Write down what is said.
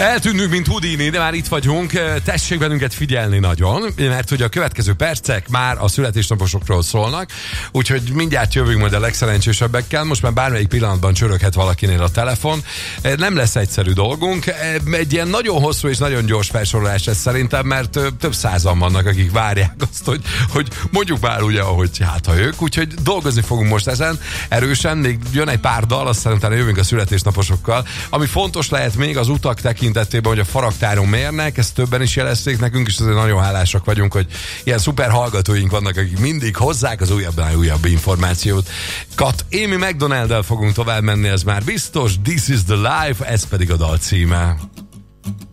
Eltűnünk, mint Houdini, de már itt vagyunk. Tessék bennünket figyelni nagyon, mert hogy a következő percek már a születésnaposokról szólnak, úgyhogy mindjárt jövünk majd a legszerencsésebbekkel. Most már bármelyik pillanatban csöröghet valakinél a telefon. Nem lesz egyszerű dolgunk. Egy ilyen nagyon hosszú és nagyon gyors felsorolás ez szerintem, mert több százan vannak, akik várják azt, hogy mondjuk már ugye, ahogy hát ha ők, úgyhogy dolgozni fogunk most ezen erősen. Még jön egy pár dal, aztán utána jövünk a születésnaposokkal. Ami fontos lehet még az utak tekintetében, hogy a Faragtáron mérnek, ezt többen is jelezték nekünk, és azért nagyon hálásak vagyunk, hogy ilyen szuper hallgatóink vannak, akik mindig hozzák az újabb információt. Amy McDonald-del fogunk tovább menni, ez már biztos. This is the life, ez pedig a dal címe.